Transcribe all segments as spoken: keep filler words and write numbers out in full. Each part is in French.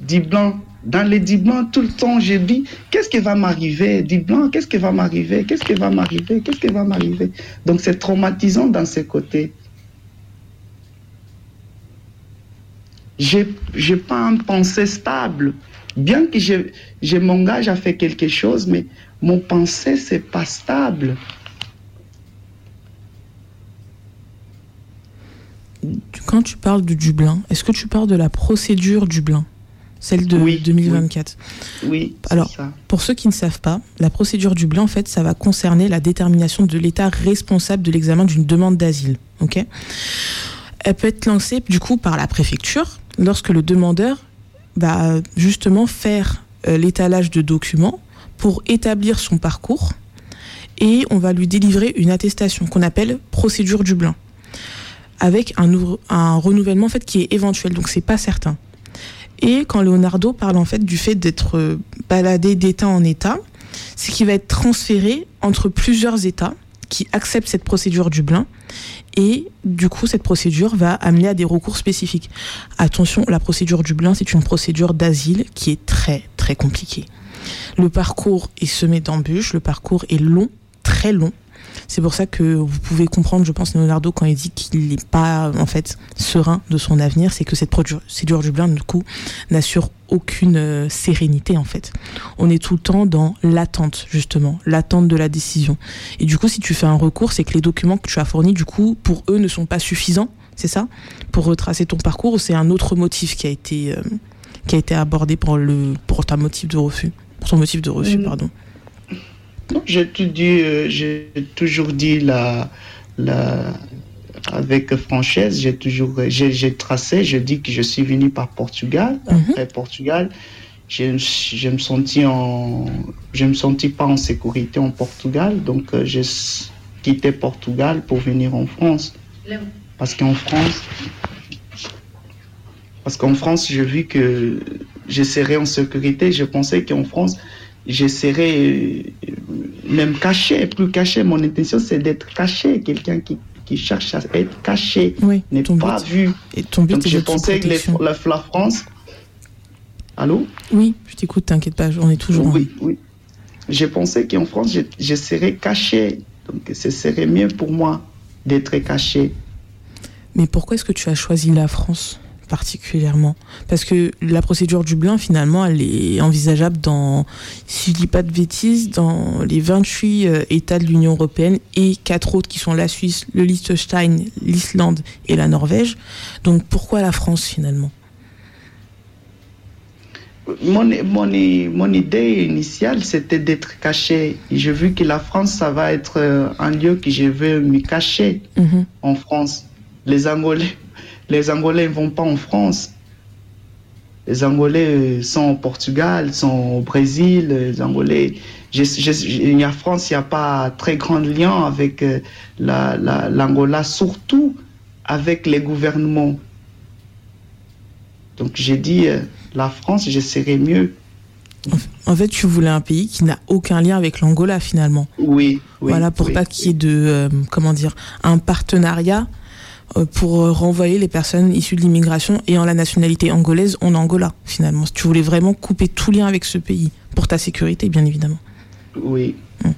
dit blanc. Dans les dits blancs, tout le temps, je dis, qu'est-ce qui va m'arriver? Dit blanc, qu'est-ce qui va m'arriver? Qu'est-ce qui va m'arriver? Qu'est-ce qui va m'arriver? Donc, c'est traumatisant dans ces côtés. Je n'ai pas une pensée stable. Bien que je, je m'engage à faire quelque chose, mais mon pensée, ce n'est pas stable. Quand tu parles de Dublin, est-ce que tu parles de la procédure Dublin? Celle de oui, deux mille vingt-quatre. Oui, oui, alors, ça. Pour ceux qui ne savent pas, la procédure Dublin, en fait, ça va concerner la détermination de l'État responsable de l'examen d'une demande d'asile. Okay ? Elle peut être lancée, du coup, par la préfecture, lorsque le demandeur va justement faire euh, l'étalage de documents pour établir son parcours, et on va lui délivrer une attestation qu'on appelle procédure Dublin, avec un, nou- un renouvellement en fait, qui est éventuel, donc c'est pas certain. Et quand Leonardo parle en fait du fait d'être baladé d'État en État, c'est qu'il va être transféré entre plusieurs États qui acceptent cette procédure Dublin, et du coup cette procédure va amener à des recours spécifiques. Attention, la procédure Dublin, c'est une procédure d'asile qui est très très compliquée. Le parcours est semé d'embûches, le parcours est long, très long. C'est pour ça que vous pouvez comprendre, je pense, Leonardo, quand il dit qu'il n'est pas, en fait, serein de son avenir, c'est que cette procédure Dublin, du coup, n'assure aucune euh, sérénité, en fait. On est tout le temps dans l'attente, justement, l'attente de la décision. Et du coup, si tu fais un recours, c'est que les documents que tu as fournis, du coup, pour eux, ne sont pas suffisants, c'est ça? Pour retracer ton parcours, ou c'est un autre motif qui a été, euh, qui a été abordé pour, le, pour ta motif de refus, pour ton motif de refus, mmh. pardon. Non, j'ai, tout dit, euh, j'ai toujours dit la, la, avec franchise, j'ai toujours j'ai, j'ai tracé, je dis que je suis venu par Portugal. Mm-hmm. Après Portugal, je, je me sentis en, je me sentis pas en sécurité en Portugal, donc euh, j'ai quitté Portugal pour venir en France. Parce qu'en France, parce qu'en France, j'ai vu que je serais en sécurité. Je pensais qu'en France, je serais même caché, plus caché. Mon intention, c'est d'être caché, quelqu'un qui, qui cherche à être caché, oui, n'est pas but, vu. Et ton but Donc, est je pensais que les, la, la France... Allô? Oui, je t'écoute, t'inquiète pas, on est toujours... Oui, en... oui. Je pensais qu'en France, je, je serais caché. Donc, ce serait mieux pour moi d'être caché. Mais pourquoi est-ce que tu as choisi la France particulièrement? Parce que la procédure Dublin, finalement, elle est envisageable dans, si je dis pas de bêtises, dans les vingt-huit euh, États de l'Union européenne et quatre autres qui sont la Suisse, le Liechtenstein, l'Islande et la Norvège. Donc pourquoi la France finalement? Mon, mon, mon idée initiale, c'était d'être caché. J'ai vu que la France, ça va être un lieu que je veux me cacher mm-hmm. en France. Les Angolais, les Angolais ne vont pas en France. Les Angolais sont au Portugal, sont au Brésil. Les Angolais, je, je, en France, il n'y a pas très grand lien avec la, la, l'Angola, surtout avec les gouvernements. Donc j'ai dit, la France, je serais mieux. En fait, tu voulais un pays qui n'a aucun lien avec l'Angola, finalement. Oui, oui. Voilà, pour oui, pas qu'il y ait de, euh, comment dire, un partenariat pour renvoyer les personnes issues de l'immigration ayant la nationalité angolaise en Angola, finalement. Tu voulais vraiment couper tout lien avec ce pays, pour ta sécurité, bien évidemment. Oui.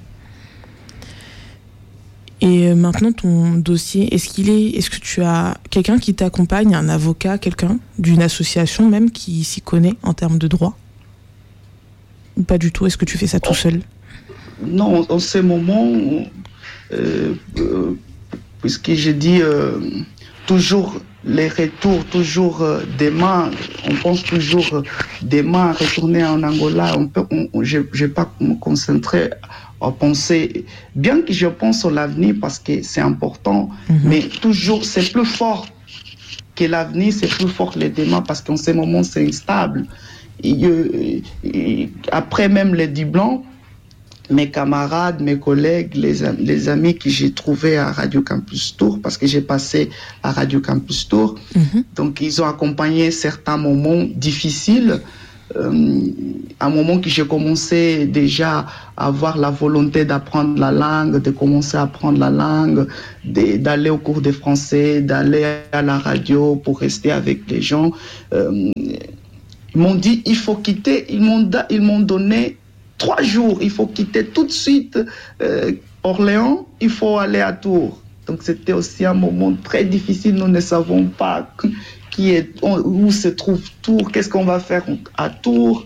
Et maintenant, ton dossier, est-ce qu'il est, est-ce que tu as quelqu'un qui t'accompagne, un avocat, quelqu'un d'une association même qui s'y connaît en termes de droit? Ou pas du tout? Est-ce que tu fais ça tout seul? Non, en ce moment, euh, euh, puisque j'ai dit euh, toujours les retours, toujours euh, demain, on pense toujours euh, demain retourner en Angola. On peut, on, on, je ne vais pas me concentrer à penser, bien que je pense à l'avenir parce que c'est important, mm-hmm. mais toujours c'est plus fort que l'avenir, c'est plus fort que le demain parce qu'en ce moment c'est instable. Et, et, après même les dix blancs, mes camarades, mes collègues, les, les amis que j'ai trouvés à Radio Campus Tour, parce que j'ai passé à Radio Campus Tour, mm-hmm. donc ils ont accompagné certains moments difficiles, euh, un moment que j'ai commencé déjà à avoir la volonté d'apprendre la langue, de commencer à apprendre la langue, de, d'aller au cours de français, d'aller à la radio pour rester avec les gens. Euh, Ils m'ont dit, il faut quitter. Ils m'ont, da- ils m'ont donné trois jours. Il faut quitter tout de suite euh, Orléans. Il faut aller à Tours. Donc c'était aussi un moment très difficile. Nous ne savons pas qui est, où se trouve Tours, qu'est-ce qu'on va faire à Tours.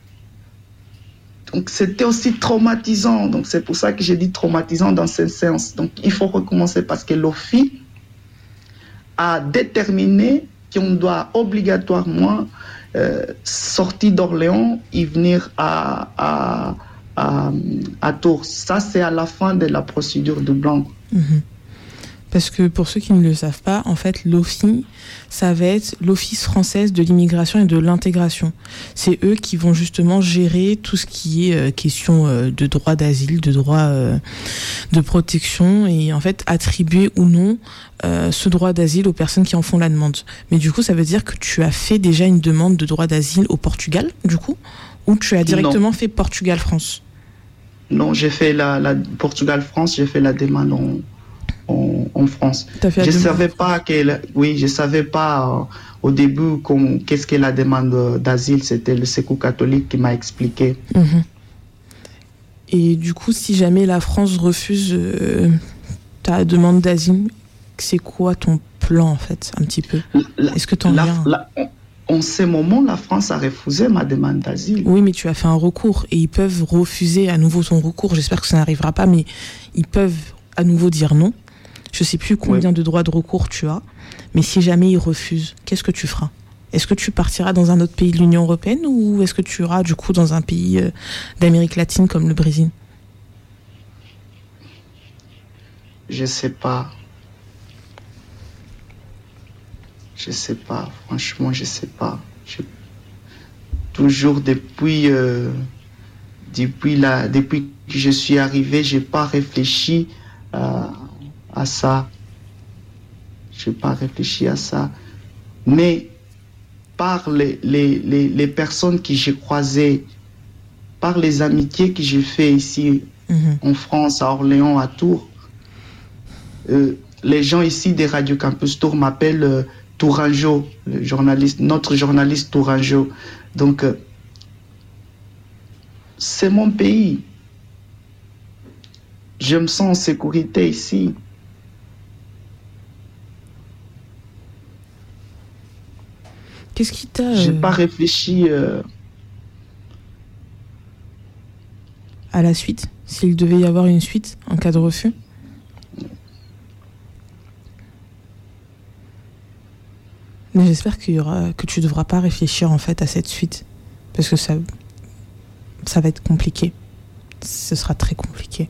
Donc c'était aussi traumatisant. Donc c'est pour ça que j'ai dit traumatisant dans cette séance. Donc il faut recommencer parce que l'O F I a déterminé qu'on doit obligatoirement euh, sortir d'Orléans et venir à, à, à, à Tours. Ça, c'est à la fin de la procédure de blanc. Mmh. Parce que pour ceux qui ne le savent pas, en fait, l'O F I, ça va être l'Office française de l'immigration et de l'intégration. C'est eux qui vont justement gérer tout ce qui est euh, question euh, de droit d'asile, de droit euh, de protection et en fait attribuer ou non euh, ce droit d'asile aux personnes qui en font la demande. Mais du coup, ça veut dire que tu as fait déjà une demande de droit d'asile au Portugal, du coup, ou tu as directement non. fait Portugal-France? Non, j'ai fait la, la Portugal-France, j'ai fait la demande en... En, en France. Je savais pas qu'elle, oui, je savais pas euh, au début qu'on, qu'est-ce qu'est la demande d'asile. C'était le Secours catholique qui m'a expliqué. Mmh. Et du coup, si jamais la France refuse euh, ta demande d'asile, c'est quoi ton plan en fait, un petit peu? la, Est-ce que t'en la, viens la, En ce moment, la France a refusé ma demande d'asile. Oui, mais tu as fait un recours et ils peuvent refuser à nouveau ton recours. J'espère que ça n'arrivera pas, mais ils peuvent à nouveau dire non. Je ne sais plus combien oui. de droits de recours tu as, mais si jamais ils refusent, qu'est-ce que tu feras? Est-ce que tu partiras dans un autre pays de l'Union européenne ou est-ce que tu iras du coup dans un pays euh, d'Amérique latine comme le Brésil? Je ne sais pas. Je ne sais pas. Franchement, je ne sais pas. Je... Toujours depuis, euh, depuis, la... depuis que je suis arrivé, je n'ai pas réfléchi à... à ça. Je n'ai pas réfléchi à ça. Mais par les, les, les, les personnes que j'ai croisées, par les amitiés que j'ai fait ici mmh. en France, à Orléans, à Tours, euh, les gens ici des Radio Campus Tours m'appellent euh, Tourangeau, le journaliste, notre journaliste Tourangeau. Donc, euh, c'est mon pays. Je me sens en sécurité ici. Qu'est-ce qui t'a... J'ai pas réfléchi... Euh... à la suite, s'il devait y avoir une suite en cas de refus? Mais j'espère qu'il y aura, que tu ne devras pas réfléchir en fait à cette suite. Parce que ça, ça va être compliqué. Ce sera très compliqué.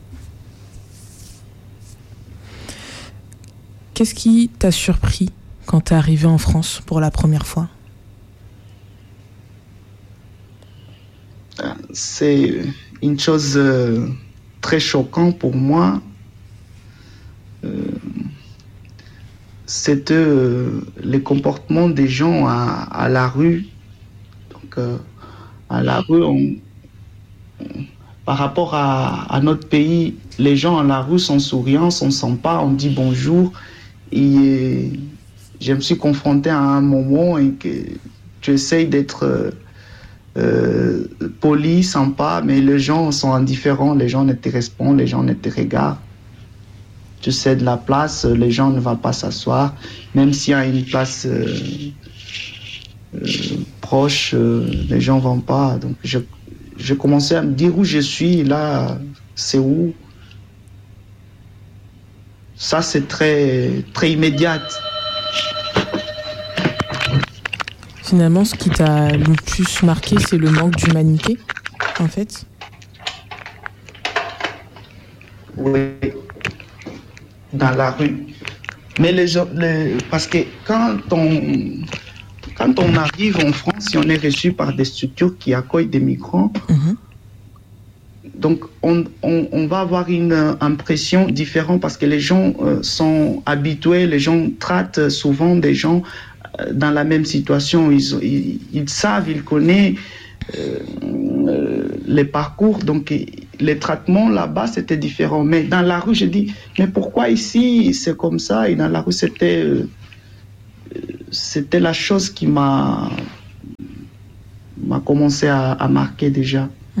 Qu'est-ce qui t'a surpris quand t'es arrivé en France pour la première fois? C'est une chose euh, très choquante pour moi. Euh, C'était euh, les comportements des gens à, à la rue. Donc, euh, à la rue, on, on, par rapport à, à notre pays, les gens à la rue sont souriants, sont sympas, on dit bonjour. Et je me suis confronté à un moment et que j'essaye d'être euh, euh, poli, sympa, mais les gens sont indifférents, les gens ne te répondent, les gens ne te regardent. Tu cèdes la place, les gens ne vont pas s'asseoir, même s'il y a une place euh, euh, proche, euh, les gens ne vont pas. Donc je, je commençais à me dire où je suis, là, c'est où. Ça, c'est très, très immédiat. Finalement, ce qui t'a le plus marqué, c'est le manque d'humanité, en fait. Oui, dans la rue. Mais les gens, les, parce que quand on, quand on arrive en France, si on est reçu par des structures qui accueillent des migrants, mmh. donc on, on, on va avoir une impression différente parce que les gens euh, sont habitués, les gens traitent souvent des gens euh, dans la même situation. Ils, ils, ils savent, ils connaissent euh, euh, les parcours, donc les traitements là-bas c'était différent. Mais dans la rue, je dis, mais pourquoi ici c'est comme ça? Et dans la rue, c'était, euh, c'était la chose qui m'a, commencé à, à marquer déjà. Mmh.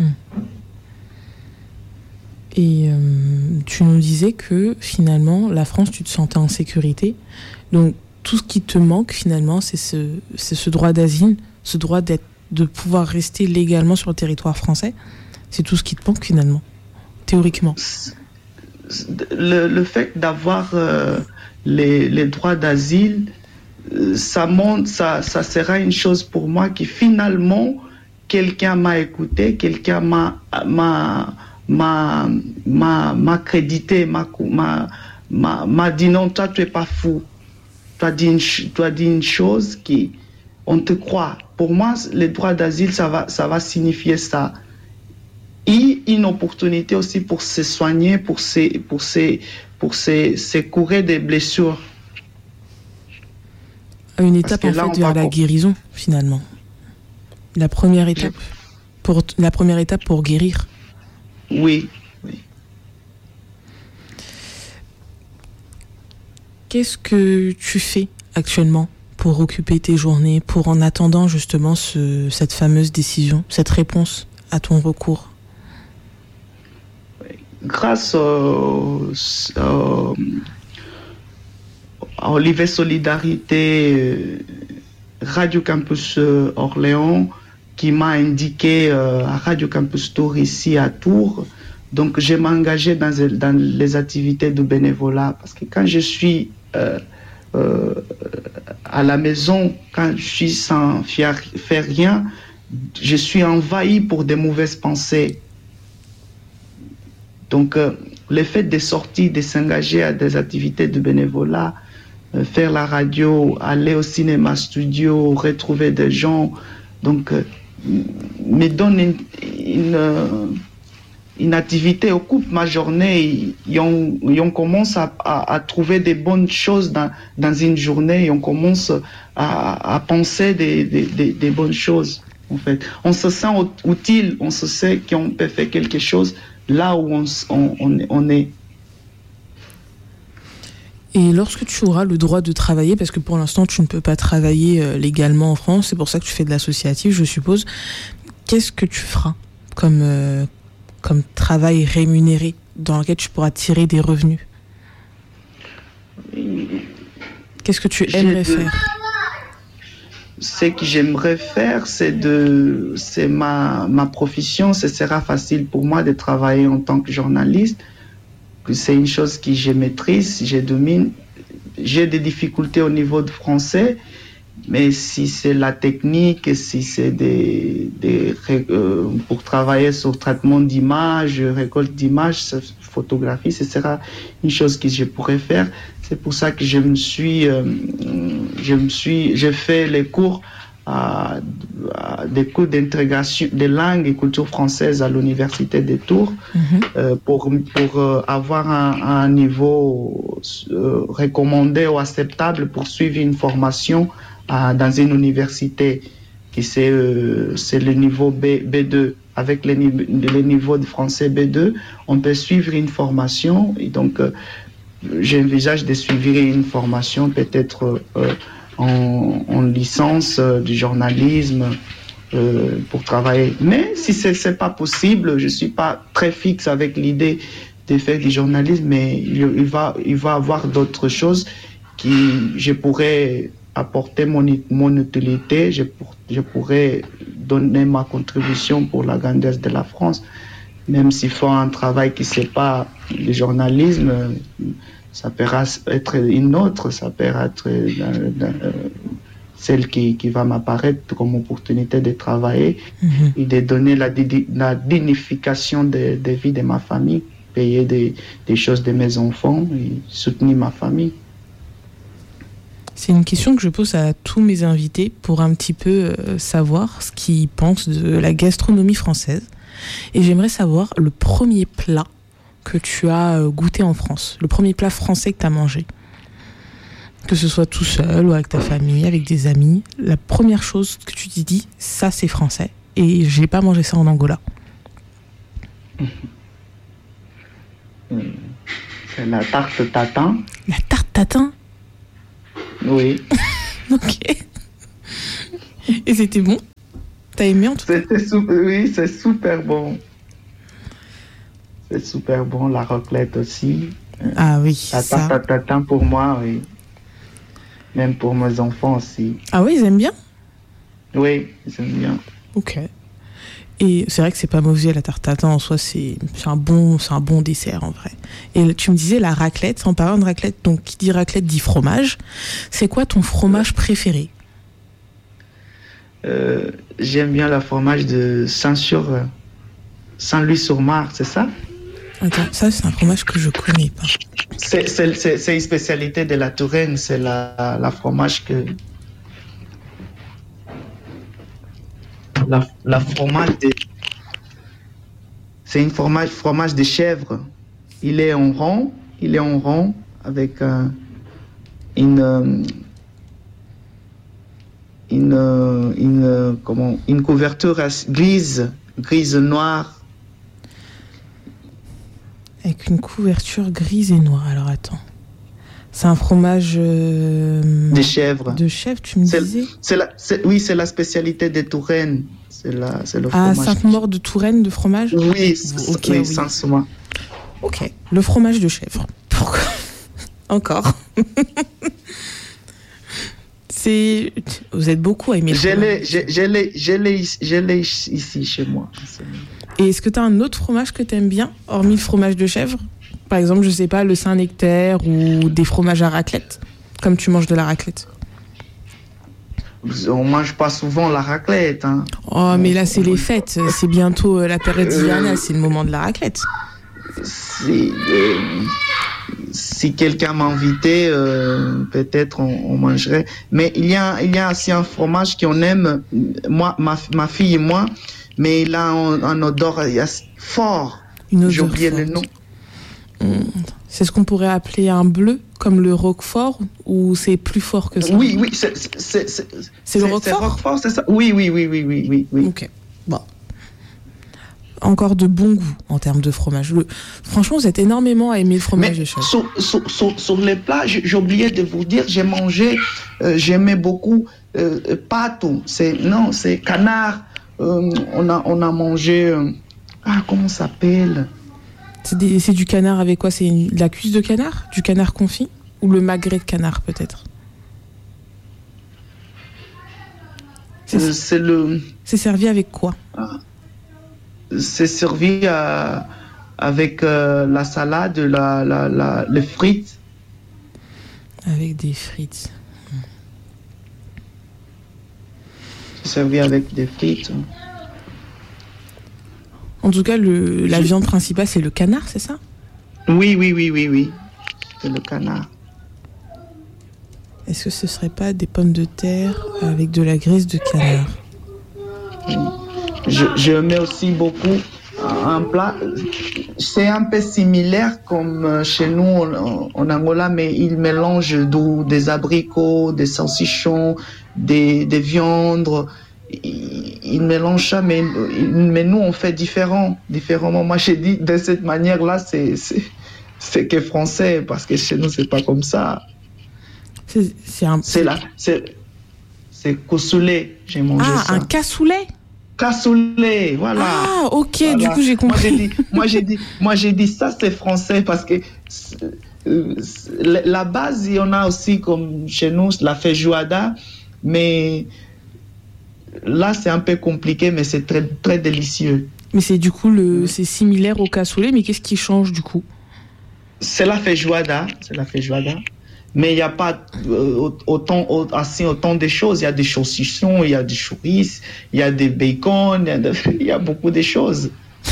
Et euh, tu nous disais que finalement, la France, tu te sentais en sécurité. Donc, tout ce qui te manque finalement, c'est ce, c'est ce droit d'asile, ce droit d'être, de pouvoir rester légalement sur le territoire français. C'est tout ce qui te manque finalement, théoriquement. Le, le fait d'avoir euh, les, les droits d'asile, euh, ça montre, ça, ça sera une chose pour moi qui finalement, quelqu'un m'a écouté, quelqu'un m'a... m'a m'a m'a m'a crédité, m'a m'a m'a m'a dit non, toi tu es pas fou, tu as dit une tu as dit une chose qui on te croit. Pour moi, les droits d'asile, ça va ça va signifier ça. Et une opportunité aussi pour se soigner, pour se pour se pour se se curer des blessures. Une étape en fait vers la guérison finalement. La première étape pour la première étape pour guérir. Oui, oui. Qu'est-ce que tu fais actuellement pour occuper tes journées, pour en attendant justement ce, cette fameuse décision, cette réponse à ton recours? Grâce au, au, à Olivier Solidarité, Radio Campus Orléans, qui m'a indiqué euh, à Radio Campus Tours ici à Tours. Donc, je m'engageais dans, dans les activités de bénévolat parce que quand je suis euh, euh, à la maison, quand je suis sans faire, faire rien, je suis envahi pour des mauvaises pensées. Donc, euh, le fait de sortir, de s'engager à des activités de bénévolat, euh, faire la radio, aller au cinéma studio, retrouver des gens, donc euh, me donne une, une, une activité, occupe ma journée et on, et on commence à, à, à trouver des bonnes choses dans, dans une journée et on commence à, à penser des, des, des, des bonnes choses. En fait, on se sent utile, on se sait qu'on peut faire quelque chose là où on, on, on est. Et lorsque tu auras le droit de travailler, parce que pour l'instant tu ne peux pas travailler euh, légalement en France, c'est pour ça que tu fais de l'associatif, je suppose, qu'est-ce que tu feras comme, euh, comme travail rémunéré dans lequel tu pourras tirer des revenus? Qu'est-ce que tu aimerais de... faire? Ce que j'aimerais faire, c'est de, c'est ma, ma profession, ce sera facile pour moi de travailler en tant que journaliste. C'est une chose que je maîtrise, je domine. J'ai des difficultés au niveau de français, mais si c'est la technique, si c'est des, des euh, pour travailler sur le traitement d'images, récolte d'images, photographie, ce sera une chose que je pourrais faire. C'est pour ça que je me suis, euh, je me suis, j'ai fait les cours à, à des cours d'intégration des langues et culture française à l'université de Tours, mm-hmm. euh, pour pour euh, avoir un, un niveau euh, recommandé ou acceptable pour suivre une formation à, dans une université qui c'est euh, c'est le niveau B, B2. Avec les, les niveaux de français B deux, on peut suivre une formation et donc euh, j'envisage de suivre une formation peut-être euh, en, en licence euh, du journalisme euh, pour travailler. Mais si c'est, c'est pas possible, je suis pas très fixe avec l'idée de faire du journalisme, mais il, il va il va avoir d'autres choses qui je pourrais apporter mon, mon utilité, je, pour, je pourrais donner ma contribution pour la grandeur de la France. Même s'il faut un travail qui n'est pas le journalisme, ça peut être une autre, ça peut être euh, euh, celle qui, qui va m'apparaître comme opportunité de travailler mmh. et de donner la, la dignification de, de vie de ma famille, payer des, des choses de mes enfants et soutenir ma famille. C'est une question que je pose à tous mes invités pour un petit peu euh, savoir ce qu'ils pensent de la gastronomie française. Et j'aimerais savoir le premier plat que tu as goûté en France, le premier plat français que tu as mangé. Que ce soit tout seul ou avec ta famille, avec des amis. La première chose que tu t'es dit, ça c'est français. Et je n'ai pas mangé ça en Angola. C'est la tarte tatin. La tarte tatin ? Oui. Ok. Et c'était bon ? T'as aimé en tout cas? C'était super, oui, c'est super bon. C'est super bon, la raclette aussi. Ah oui, la ça. tarte tatin pour moi, oui. Même pour mes enfants aussi. Ah oui, ils aiment bien? Oui, ils aiment bien. Ok. Et c'est vrai que c'est pas mauvais, la tarte tatin en soi, c'est, c'est, un bon, c'est un bon dessert en vrai. Et tu me disais la raclette, en parlant de raclette, donc qui dit raclette dit fromage. C'est quoi ton fromage préféré? euh, J'aime bien le fromage de Saint-Sur, Saint-Louis-sur-Marne, c'est ça? Attends, ça c'est un fromage que je connais pas. C'est, c'est, c'est, c'est une spécialité de la Touraine, c'est la, la fromage que... La, la fromage de... C'est une fromage, fromage de chèvre. Il est en rond, il est en rond avec un, une, une, une, comment, une couverture grise, grise noire. Avec une couverture grise et noire. Alors attends. C'est un fromage euh, de chèvre. De chèvre, tu me c'est, disais c'est la, c'est, Oui, c'est la spécialité des Touraine. C'est, la, c'est le ah, fromage. Sainte-Maure de Touraine de fromage? Oui, ok. Oui, oui. Sainte-Maure. Ok, le fromage de chèvre. Pourquoi? Encore. C'est... Vous êtes beaucoup à aimer le je fromage. l'ai, je, je l'ai, je l'ai, je l'ai ici chez moi. Et est-ce que tu as un autre fromage que tu aimes bien, hormis le fromage de chèvre? Par exemple, je sais pas, le Saint-Nectaire ou des fromages à raclette, comme tu manges de la raclette. On mange pas souvent la raclette. Hein. Oh, mais là, c'est les fêtes. C'est bientôt la période hivernale. C'est le moment de la raclette. Si, euh, si quelqu'un m'invitait, euh, peut-être on, on mangerait. Mais il y a, il y a aussi un fromage qu'on aime, moi, ma, ma fille et moi, mais il a un, un odeur fort. Une odeur J'ai oublié forte. le nom. Mmh. C'est ce qu'on pourrait appeler un bleu, comme le roquefort, ou c'est plus fort que ça? Oui, oui, c'est, c'est, c'est, c'est, c'est le roquefort. C'est roquefort, c'est ça? Oui, oui, oui, oui, oui, oui, oui. Ok, bon. Encore de bon goût en termes de fromage. Le... Franchement, vous êtes énormément à aimer le fromage Mais de chèvre. Sur, sur, sur, sur les plats, j'ai oublié de vous dire, j'ai mangé, euh, j'aimais beaucoup euh, pato. C'est non, c'est canard. Euh, on a, on a mangé. Euh, ah, comment ça s'appelle? C'est, des, c'est du canard avec quoi? C'est une, de la cuisse de canard? Du canard confit? Ou le magret de canard peut-être? C'est, euh, c'est le. C'est servi avec quoi? Ah, c'est servi à, avec euh, la salade, la, la, la, les frites. Avec des frites. C'est servi avec des frites. En tout cas, le, la viande principale, c'est le canard, c'est ça? Oui, oui, oui, oui, oui. C'est le canard. Est-ce que ce serait pas des pommes de terre avec de la graisse de canard? Je, je mets aussi beaucoup un plat. C'est un peu similaire comme chez nous en, en Angola, mais il mélange des abricots, des saucichons, des, des viandes. Il, il mélange ça, mais, mais nous on fait différent, différemment. Moi j'ai dit de cette manière-là, c'est, c'est, c'est que français, parce que chez nous c'est pas comme ça. C'est, c'est un. C'est là, c'est, c'est cassoulet, j'ai mangé ah, ça. Ah, un cassoulet? Cassoulet, voilà. Ah, ok, voilà. Du coup j'ai compris. Moi j'ai dit, moi j'ai dit, moi j'ai dit ça c'est français parce que euh, la base il y en a aussi comme chez nous la feijoada, mais là c'est un peu compliqué mais c'est très très délicieux. Mais c'est du coup le, c'est similaire au cassoulet, mais qu'est-ce qui change du coup? C'est la feijoada, c'est la feijoada. Mais il n'y a pas euh, autant, assez autant de choses. Il y a des saucissons, il y a des chourices, il y a des bacon, il y a, de, il y a beaucoup de choses.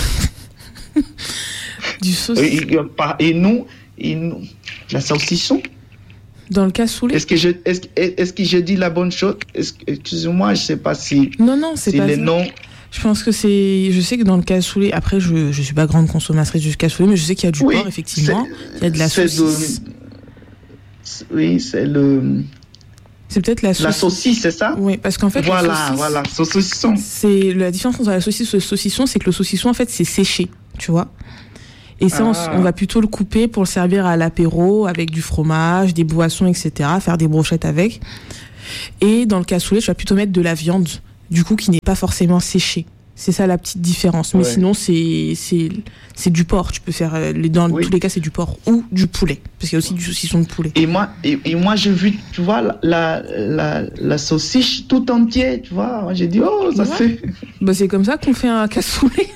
Du saucisson. Et, et nous, et nous, la saucisson. Dans le cassoulet. Est-ce que je, est-ce, est-ce que je dis la bonne chose? Est-ce, excusez-moi, je ne sais pas si. Non, non, c'est si pas les ça. Noms... Je pense que c'est. Je sais que dans le cassoulet, après, je ne suis pas grande consommatrice du cassoulet, mais je sais qu'il y a du oui, porc, effectivement. Il y a de la saucisse. De... Oui, c'est le. C'est peut-être la saucisse. La saucisse, c'est ça? Oui, parce qu'en fait. Voilà, la saucisse, voilà, saucisson. C'est la différence entre la saucisse et le saucisson, c'est que le saucisson, en fait, c'est séché, tu vois. Et ça, ah. on, on va plutôt le couper pour le servir à l'apéro avec du fromage, des boissons, et cetera. Faire des brochettes avec. Et dans le cassoulet, tu vas plutôt mettre de la viande du coup, qui n'est pas forcément séché. C'est ça la petite différence. Mais ouais. sinon, c'est, c'est, c'est du porc. Tu peux faire, les, dans oui. tous les cas, c'est du porc ou du poulet. Parce qu'il y a aussi du saucisson de poulet. Et moi, et, et moi j'ai vu, tu vois, la, la, la, la saucisse tout entière, tu vois. Moi, j'ai dit, oh, ça ouais. c'est... Bah, c'est comme ça qu'on fait un cassoulet.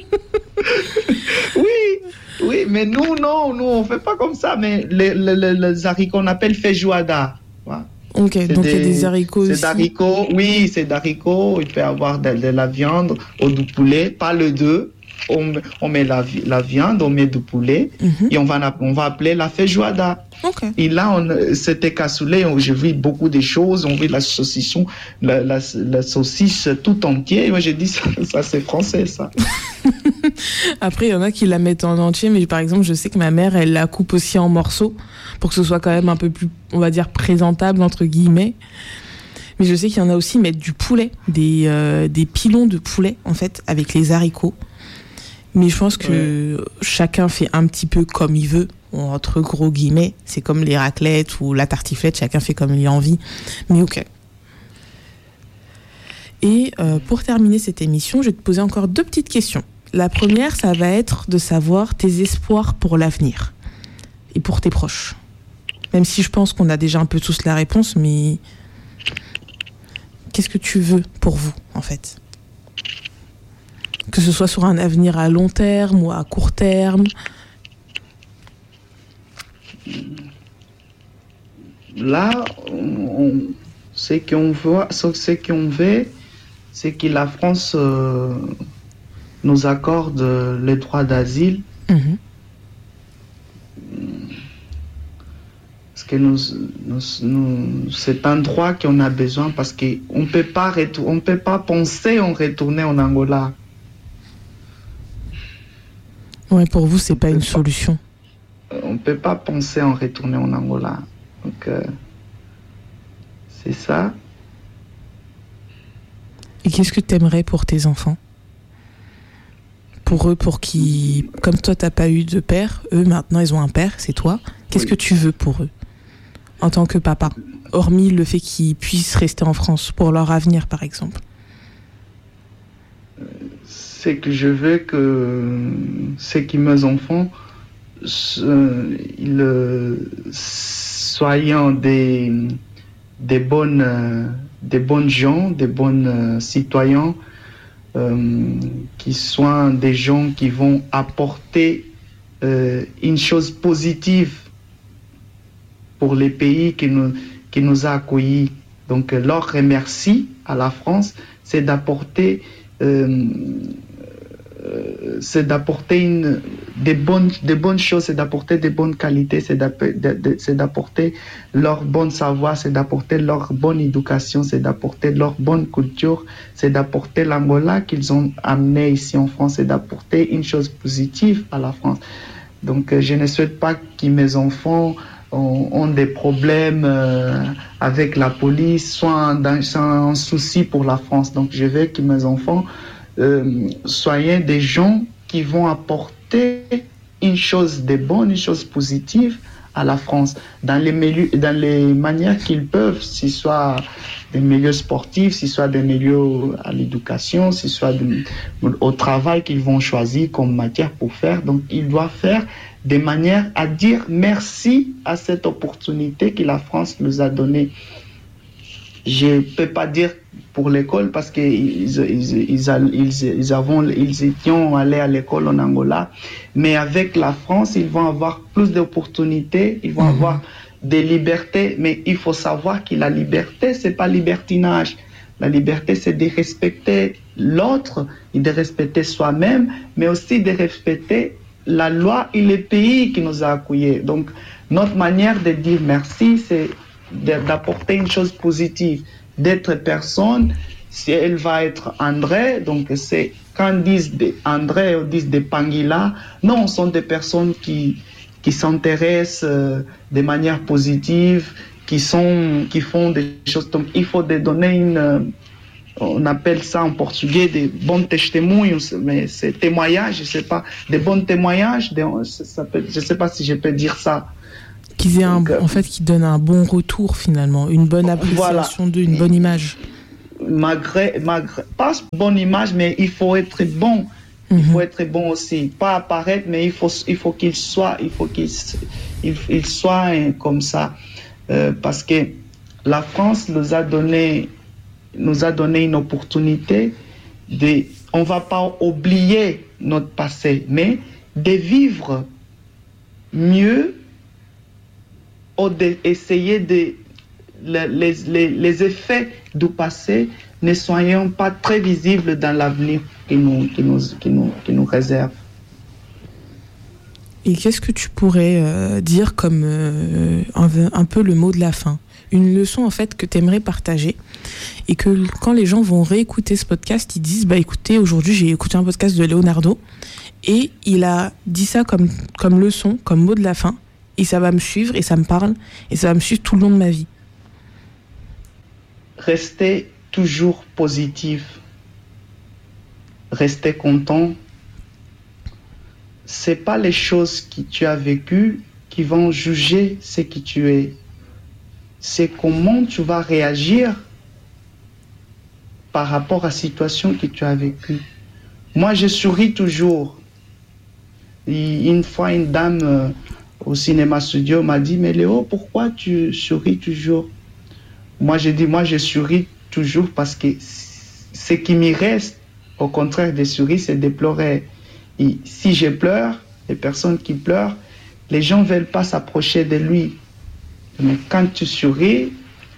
oui, oui, mais nous, non, nous, on fait pas comme ça. Mais les, les, les, les haricots, on appelle feijoada. Voilà. Ok, c'est donc il y a des haricots c'est aussi. C'est d'haricots, oui, c'est d'haricots. Il peut y avoir de, de la viande ou du poulet, pas le deux. On, on met la, la viande, on met du poulet mm-hmm. et on va, on va appeler la feijoada. Okay. Et là, on, c'était cassoulet, j'ai vu beaucoup de choses, on vit la saucisson, la, la, la saucisse tout entière. Moi, j'ai dit, ça, ça c'est français, ça. Après, il y en a qui la mettent en entier, mais par exemple, je sais que ma mère, elle la coupe aussi en morceaux pour que ce soit quand même un peu plus, on va dire, présentable, entre guillemets. Mais je sais qu'il y en a aussi qui mettent du poulet, des, euh, des pilons de poulet, en fait, avec les haricots. Mais je pense que ouais. chacun fait un petit peu comme il veut, entre gros guillemets. C'est comme les raclettes ou la tartiflette, chacun fait comme il a envie. Mais ok. Et euh, pour terminer cette émission, je vais te poser encore deux petites questions. La première, ça va être de savoir tes espoirs pour l'avenir et pour tes proches. Même si je pense qu'on a déjà un peu tous la réponse, mais qu'est-ce que tu veux pour vous, en fait ? Que ce soit sur un avenir à long terme ou à court terme. Là, on, ce qu'on voit, ce qu'on veut, c'est que la France euh, nous accorde les droits d'asile. Mm-hmm. Parce que nous, nous, nous, c'est un droit qu'on a besoin parce qu'on ne peut pas retour, on peut pas penser en retourner en Angola. Ouais, pour vous, c'est pas une solution. On ne peut pas penser en retourner en Angola. Donc, euh, c'est ça. Et qu'est-ce que tu aimerais pour tes enfants ? Pour eux, pour qui, comme toi, tu n'as pas eu de père, eux, maintenant, ils ont un père, c'est toi. Qu'est-ce oui. que tu veux pour eux, en tant que papa ? Hormis le fait qu'ils puissent rester en France, pour leur avenir, par exemple. C'est que je veux que c'est que mes enfants euh, ils euh, soient des des bonnes euh, des bonnes gens, des bonnes euh, citoyens, euh, qui soient des gens qui vont apporter euh, une chose positive pour les pays qui nous qui nous a accueillis. Donc leur remercie à la France, c'est d'apporter euh, c'est d'apporter une, des, bonnes, des bonnes choses, c'est d'apporter des bonnes qualités, c'est, de, de, c'est d'apporter leur bon savoir, c'est d'apporter leur bonne éducation, c'est d'apporter leur bonne culture, c'est d'apporter l'Angola qu'ils ont amené ici en France, c'est d'apporter une chose positive à la France. Donc je ne souhaite pas que mes enfants ont, ont des problèmes euh, avec la police, soit dans, soit un souci pour la France. Donc je veux que mes enfants Euh, soyez des gens qui vont apporter une chose de bonne, une chose positive à la France, dans les, milieux, dans les manières qu'ils peuvent, si soit des milieux sportifs, si soit des milieux à l'éducation, si soit de, au travail qu'ils vont choisir comme matière pour faire. Donc, ils doivent faire des manières à dire merci à cette opportunité que la France nous a donnée. Je ne peux pas dire pour l'école parce qu'ils ils, ils, ils, ils, avons, ils étaient allés à l'école en Angola, mais avec la France, ils vont avoir plus d'opportunités, ils vont mmh. avoir des libertés, mais il faut savoir que la liberté, ce n'est pas libertinage. La liberté, c'est de respecter l'autre et de respecter soi-même, mais aussi de respecter la loi et le pays qui nous a accueillis. Donc, notre manière de dire merci, c'est d'apporter une chose positive, d'être personne. Si elle va être André, donc c'est quand ils disent André ou disent des Panguila, non, ce sont des personnes qui, qui s'intéressent euh, de manière positive, qui, sont, qui font des choses. Donc il faut de donner une, euh, on appelle ça en portugais des bons témoignages, mais c'est témoignages, je sais pas, des bons témoignages, des, ça peut, je sais pas si je peux dire ça. Qu'ils aient un, en fait, qui donnent un bon retour finalement, une bonne appréciation voilà. d'eux, une bonne image. malgré, malgré, pas bonne image, mais il faut être bon. Il faut être bon aussi, pas apparaître, mais il faut, il faut qu'il soit, il faut qu'il, il, il soit comme ça, euh, parce que la France nous a donné, nous a donné une opportunité de, on va pas oublier notre passé, mais de vivre mieux ou d'essayer de, les, les, les effets du passé ne soyons pas très visibles dans l'avenir qui nous, qui nous, qui nous, qui nous réserve. Et qu'est-ce que tu pourrais euh, dire comme euh, un, un peu le mot de la fin ? Une leçon en fait que tu aimerais partager et que quand les gens vont réécouter ce podcast, ils disent bah écoutez, aujourd'hui j'ai écouté un podcast de Leonardo et il a dit ça comme, comme leçon, comme mot de la fin et ça va me suivre et ça me parle et ça va me suivre tout le long de ma vie. Restez toujours positif. Restez content. C'est pas les choses que tu as vécues qui vont juger ce que tu es. C'est comment tu vas réagir par rapport à la situation que tu as vécue. Moi, je souris toujours. Et une fois, une dame euh, au cinéma studio m'a dit « Mais Léo, pourquoi tu souris toujours ?» Moi, j'ai dit « Moi, je souris toujours parce que ce qui me reste, au contraire de sourire, c'est de pleurer. Et si je pleure, les personnes qui pleurent, les gens ne veulent pas s'approcher de lui. Mais quand tu souris,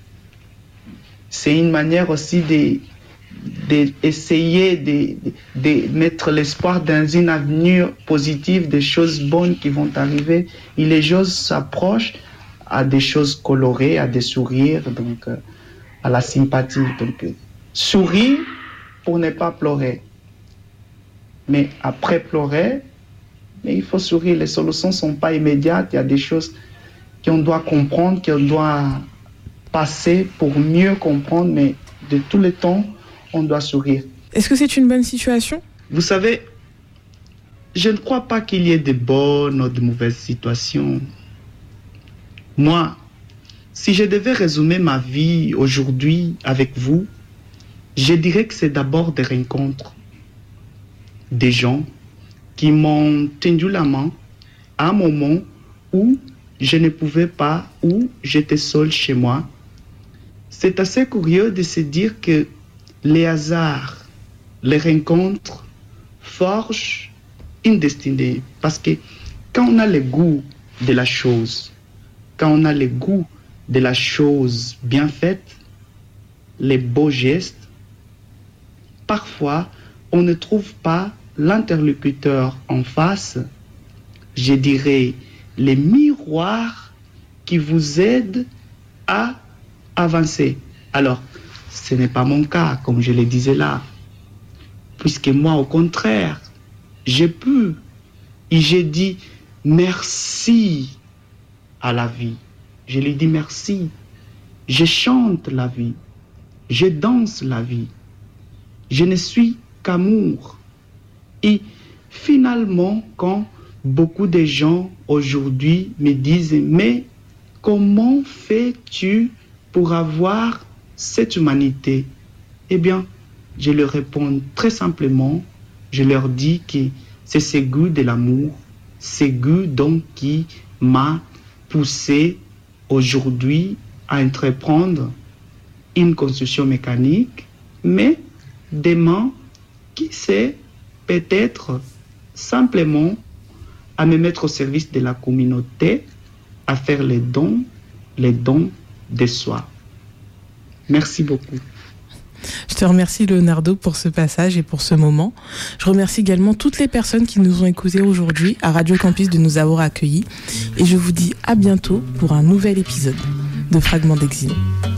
c'est une manière aussi de, d'essayer de, de, de mettre l'espoir dans une avenir positive, des choses bonnes qui vont arriver. Et les gens s'approchent à des choses colorées, à des sourires, donc à la sympathie. Donc, sourire pour ne pas pleurer. Mais après pleurer, mais il faut sourire. Les solutions ne sont pas immédiates. Il y a des choses qu'on doit comprendre, qu'on doit passer pour mieux comprendre, mais de tous les temps, on doit sourire. Est-ce que c'est une bonne situation ? Vous savez, je ne crois pas qu'il y ait de bonnes ou de mauvaises situations. Moi, si je devais résumer ma vie aujourd'hui avec vous, je dirais que c'est d'abord des rencontres. Des gens qui m'ont tendu la main à un moment où je ne pouvais pas, où j'étais seul chez moi. C'est assez curieux de se dire que les hasards, les rencontres forgent une destinée. Parce que quand on a le goût de la chose, quand on a le goût de la chose bien faite, les beaux gestes, parfois on ne trouve pas l'interlocuteur en face, je dirais les miroirs qui vous aident à avancer. Alors, ce n'est pas mon cas, comme je le disais là, puisque moi, au contraire, j'ai pu et j'ai dit merci à la vie. Je lui dis merci. Je chante la vie. Je danse la vie. Je ne suis qu'amour. Et finalement, quand beaucoup de gens aujourd'hui me disent « Mais comment fais-tu pour avoir cette humanité ?» Eh bien, je leur réponds très simplement, je leur dis que c'est ce goût de l'amour, ce goût donc qui m'a poussé aujourd'hui à entreprendre une construction mécanique, mais demain, qui sait, peut-être simplement à me mettre au service de la communauté, à faire les dons, les dons de soi. Merci beaucoup. Je te remercie Leonardo pour ce passage et pour ce moment. Je remercie également toutes les personnes qui nous ont écoutés aujourd'hui à Radio Campus de nous avoir accueillis. Et je vous dis à bientôt pour un nouvel épisode de Fragments d'Exil.